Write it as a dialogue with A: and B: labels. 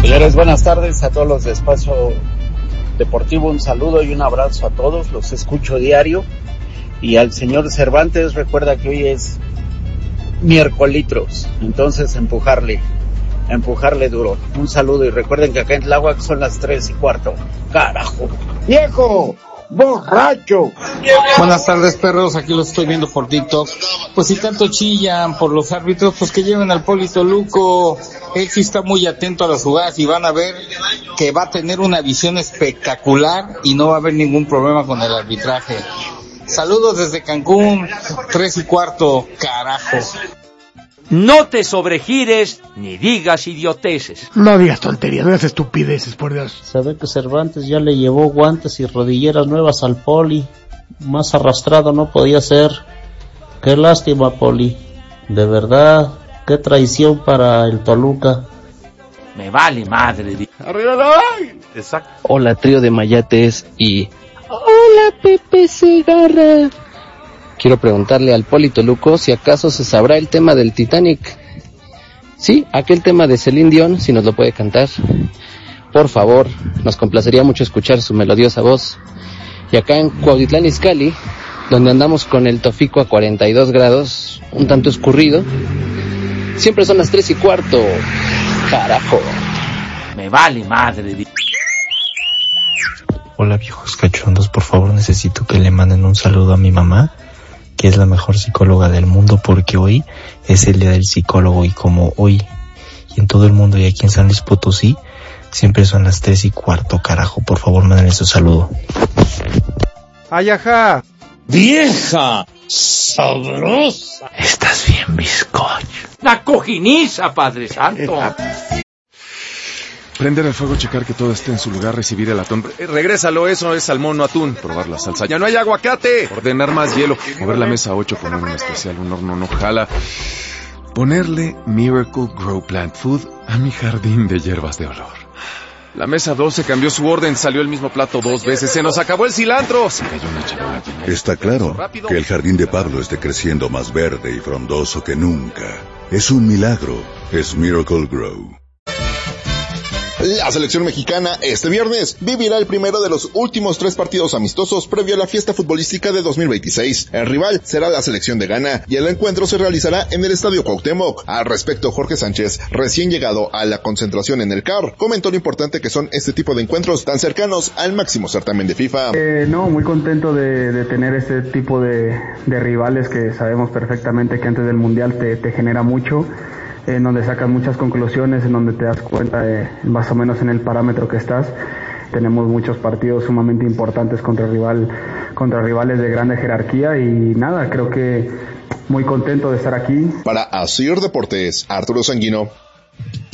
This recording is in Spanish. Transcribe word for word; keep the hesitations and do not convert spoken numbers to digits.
A: Señores, buenas tardes a todos los de Espacio Deportivo, un saludo y un abrazo a todos, los escucho diario. Y al señor Cervantes, recuerda que hoy es miércolitros, entonces empujarle, empujarle duro. Un saludo y recuerden que acá en Tláhuac son las tres y cuarto. ¡Carajo!
B: ¡Viejo! ¡Borracho!
C: Buenas tardes, perros, aquí los estoy viendo por TikTok. Pues si tanto chillan por los árbitros, pues que lleven al Poli Toluco. Él sí está muy atento a las jugadas y van a ver que va a tener una visión espectacular y no va a haber ningún problema con el arbitraje. Saludos desde Cancún, tres y cuarto, carajo.
D: No te sobregires ni digas idioteces.
E: No digas tonterías, no digas estupideces, por Dios.
F: Se ve que Cervantes ya le llevó guantes y rodilleras nuevas al Poli. Más arrastrado no podía ser. Qué lástima, Poli. De verdad, qué traición para el Toluca.
D: Me vale madre.
E: ¡Arriba la ay!
D: Exacto.
G: Hola, trío de mayates y...
H: Hola, Pepe Segarra.
G: Quiero preguntarle al Poli Toluco si acaso se sabrá el tema del Titanic. Sí, aquel tema de Celine Dion, si nos lo puede cantar. Por favor, nos complacería mucho escuchar su melodiosa voz. Y acá en Cuautitlán Izcalli, donde andamos con el Tofico a cuarenta y dos grados, un tanto escurrido, siempre son las tres y cuarto. Carajo.
D: Me vale madre.
I: Hola, viejos cachondos, por favor necesito que le manden un saludo a mi mamá, que es la mejor psicóloga del mundo, porque hoy es el día del psicólogo y como hoy y en todo el mundo y aquí en San Luis Potosí siempre son las tres y cuarto, carajo, por favor mándenle su saludo.
J: ¡Ay, ajá!
B: ¡Vieja! ¡Sabrosa!
D: Estás bien, bizcocho. La cojiniza, Padre Santo.
K: Prender el fuego, checar que todo esté en su lugar, recibir el atún. Eh, regrésalo, eso es salmón, no atún. Probar la salsa. ¡Ya no hay aguacate! Ordenar más hielo. Mover la mesa ocho, poner un especial, un horno no jala. Ponerle Miracle Grow Plant Food a mi jardín de hierbas de olor. La mesa doce cambió su orden, salió el mismo plato dos veces. ¡Se nos acabó el cilantro! Se cayó una charola llena.
L: Está claro que el jardín de Pablo esté creciendo más verde y frondoso que nunca. Es un milagro. Es Miracle Grow.
M: La selección mexicana este viernes vivirá el primero de los últimos tres partidos amistosos previo a la fiesta futbolística de dos mil veintiséis. El rival será la selección de Ghana y el encuentro se realizará en el Estadio Cuauhtémoc. Al respecto, Jorge Sánchez, recién llegado a la concentración en el C A R, comentó lo importante que son este tipo de encuentros tan cercanos al máximo certamen de FIFA.
N: Eh, no, muy contento de, de tener este tipo de, de rivales que sabemos perfectamente que antes del Mundial te, te genera mucho. En donde sacas muchas conclusiones, en donde te das cuenta de más o menos en el parámetro que estás. Tenemos muchos partidos sumamente importantes contra rival, contra rivales de grande jerarquía y nada, creo que muy contento de estar aquí.
M: Para Asir Deportes, Arturo Sanguino.